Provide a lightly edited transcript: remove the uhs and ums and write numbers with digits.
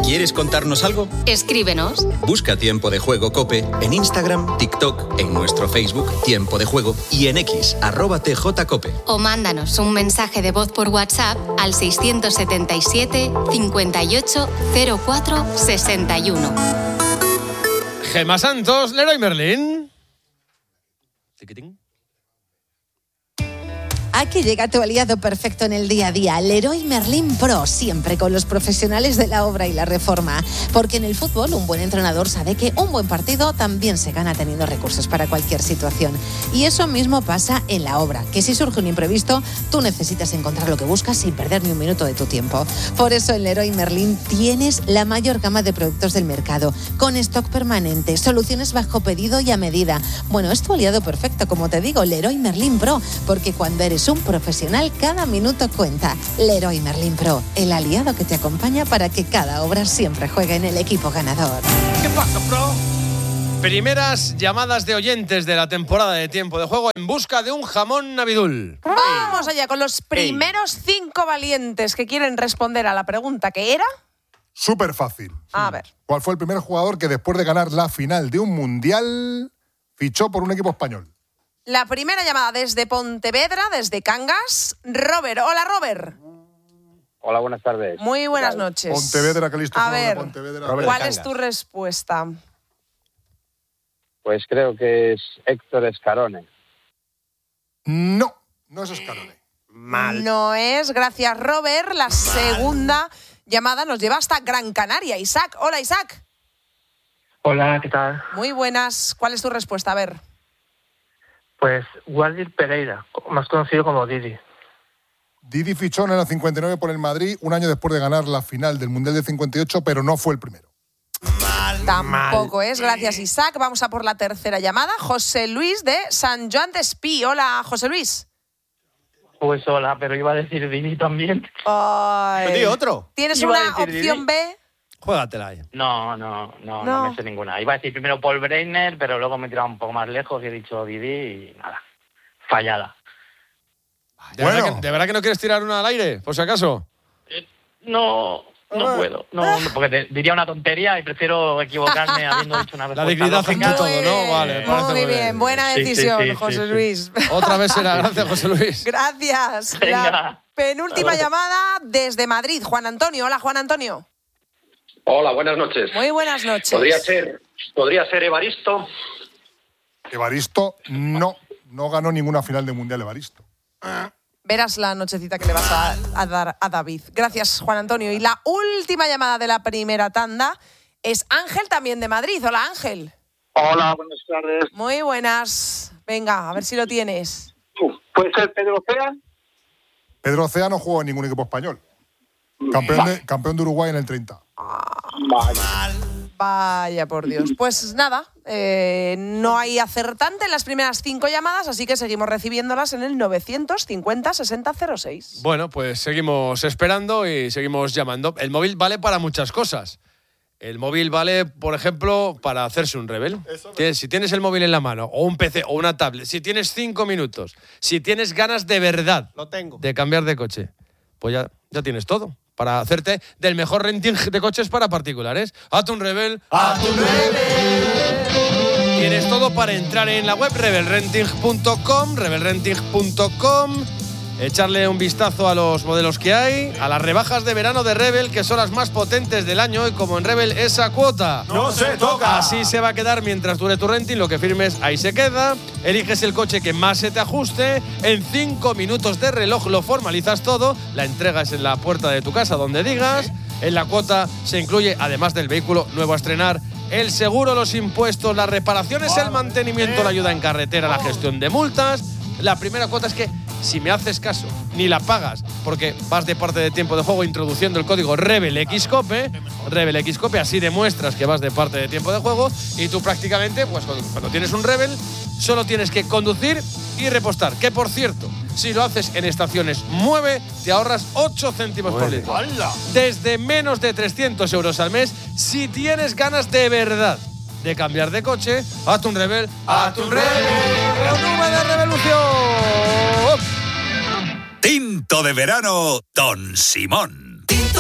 ¿Quieres contarnos algo? Escríbenos. Busca Tiempo de Juego COPE en Instagram, TikTok, en nuestro Facebook Tiempo de Juego y en X, @TJCOPE. O mándanos un mensaje de voz por WhatsApp al 677 58 04 61. Gemma Santos, Leroy Merlin. Aquí llega tu aliado perfecto en el día a día, Leroy Merlin Pro, siempre con los profesionales de la obra y la reforma. Porque en el fútbol un buen entrenador sabe que un buen partido también se gana teniendo recursos para cualquier situación. Y eso mismo pasa en la obra, que si surge un imprevisto, tú necesitas encontrar lo que buscas sin perder ni un minuto de tu tiempo. Por eso en Leroy Merlin tienes la mayor gama de productos del mercado, con stock permanente, soluciones bajo pedido y a medida. Bueno, es tu aliado perfecto, como te digo, Leroy Merlin Pro, porque cuando eres un profesional, cada minuto cuenta. Leroy Merlin Pro, el aliado que te acompaña para que cada obra siempre juegue en el equipo ganador. ¿Qué pasa, Pro? Primeras llamadas de oyentes de la temporada de Tiempo de Juego en busca de un jamón Navidul. Vamos allá con los primeros 5 valientes que quieren responder a la pregunta que era. Súper fácil. A ver. ¿Cuál fue el primer jugador que después de ganar la final de un mundial fichó por un equipo español? La primera llamada desde Pontevedra, desde Cangas. Robert. Hola, Robert. Hola, buenas tardes. Muy buenas noches. Pontevedra, que listo. A ver, Pontevedra. ¿cuál es tu respuesta? Pues creo que es Héctor Escarone. No es Escarone. No es. Gracias, Robert. La segunda llamada nos lleva hasta Gran Canaria. Isaac. Hola, Isaac. Hola, ¿qué tal? Muy buenas. ¿Cuál es tu respuesta? A ver. Pues Waldir Pereira, más conocido como Didi. Didi fichó en el 59 por el Madrid, un año después de ganar la final del Mundial de 58, pero no fue el primero. Tampoco es. Gracias, Isaac. Vamos a por la tercera llamada. José Luis de San Joan de Espí. Hola, José Luis. Pues hola, pero iba a decir Didi también. Ay. ¿Tío, otro? ¿Tienes Iba a una decir opción Didi. B? Juégatela ahí. No me sé ninguna. Iba a decir primero Paul Breitner, pero luego me he tirado un poco más lejos y he dicho Didi y nada, fallada. ¿De verdad que no quieres tirar una al aire, por si acaso? No puedo. No, porque diría una tontería y prefiero equivocarme habiendo dicho una vez. La dignidad ante todo, ¿no? Vale, parece Muy bien, buena decisión, sí, José sí. Luis. Otra vez será. Gracias, José Luis. Gracias. Venga. La penúltima llamada desde Madrid. Juan Antonio. Hola, Juan Antonio. Hola, buenas noches. Muy buenas noches. ¿Podría ser Evaristo? Evaristo no ganó ninguna final de Mundial Evaristo. Verás la nochecita que le vas a dar a David. Gracias, Juan Antonio. Y la última llamada de la primera tanda es Ángel, también de Madrid. Hola, Ángel. Hola, buenas tardes. Muy buenas. Venga, a ver si lo tienes. ¿Puede ser Pedro Cea? Pedro Ocea no jugó en ningún equipo español. Campeón de Uruguay en el 30. Vaya, por Dios. Pues nada, no hay acertante en las primeras 5 llamadas, así que seguimos recibiéndolas en el 950-6006. Bueno, pues seguimos esperando y seguimos llamando. El móvil vale para muchas cosas. El móvil vale, por ejemplo, para hacerse un rebel. Si tienes el móvil en la mano, o un PC, o una tablet, si tienes 5 minutos, si tienes ganas de verdad de cambiar de coche, pues ya tienes todo para hacerte del mejor renting de coches para particulares. ¡Hazte un rebel! ¡Hazte un rebel! Tienes todo para entrar en la web rebelrenting.com, echarle un vistazo a los modelos que hay, a las rebajas de verano de Rebel, que son las más potentes del año, y como en Rebel esa cuota ¡no se toca! Así se va a quedar mientras dure tu renting, lo que firmes ahí se queda. Eliges el coche que más se te ajuste, en 5 minutos de reloj lo formalizas todo, la entrega es en la puerta de tu casa donde digas. En la cuota se incluye, además del vehículo nuevo a estrenar, el seguro, los impuestos, las reparaciones, el mantenimiento, la ayuda en carretera, la gestión de multas. La primera cuota es que, si me haces caso, ni la pagas, porque vas de parte de Tiempo de Juego introduciendo el código RebelXCOPE, así demuestras que vas de parte de Tiempo de Juego, y tú prácticamente, pues cuando tienes un Rebel, solo tienes que conducir y repostar. Que, por cierto, si lo haces en estaciones Mueve, te ahorras 8 céntimos por litro. ¡Hala! Desde menos de 300 euros al mes, si tienes ganas de verdad de cambiar de coche, hazte un Rebel. ¡Hazte un Rebel! ¡Renueva de revolución! Tinto de verano, Don Simón.